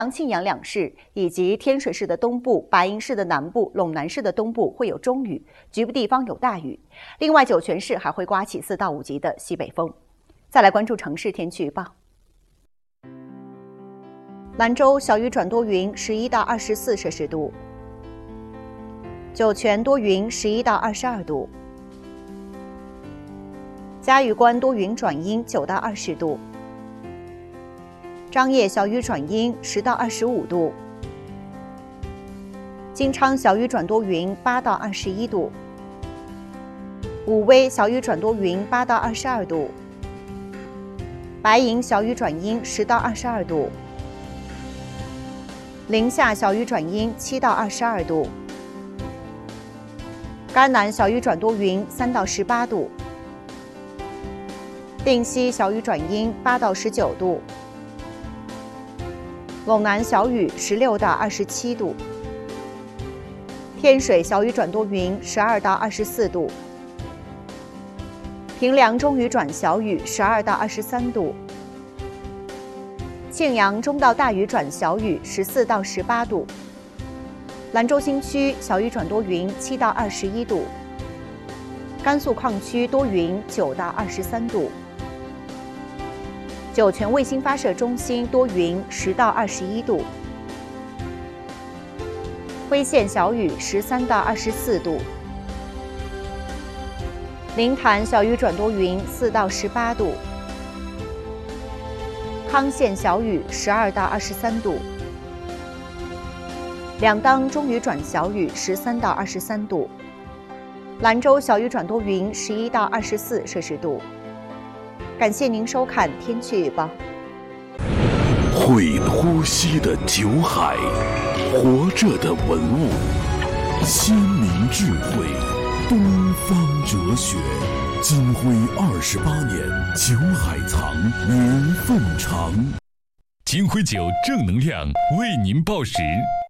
庆阳两市以及天水市的东部、白银市的南部、陇南市的东部会有中雨，局部地方有大雨。另外，酒泉市还会刮起4到5级的西北风。再来关注城市天气预报。兰州小雨转多云，11到24摄氏度；酒泉多云，11到22度；嘉峪关多云转阴，9到20度；张掖小雨转阴，10到25度；金昌小雨转多云，8到21度；武威小雨转多云，8到22度；白银小雨转阴，10到22度；临夏小雨转阴，7到22度；甘南小雨转多云，3到18度；定西小雨转阴，8到19度；陇南小雨16到27度；天水小雨转多云，12到24度；平凉中雨转小雨，12到23度；庆阳中到大雨转小雨，14到18度；兰州新区小雨转多云，7到21度；甘肃矿区多云，9到23度；酒泉卫星发射中心多云，10到21度；辉县小雨13到24度；临潭小雨转多云，4到18度；康县小雨12到23度；两当中雨转小雨13到23度；兰州小雨转多云，11到24摄氏度。感谢您收看天气预报。 会呼吸的酒海，活着的文物，先民智慧，东方哲学。金辉28年，酒海藏，缘分长。 金辉酒正能量为您报时。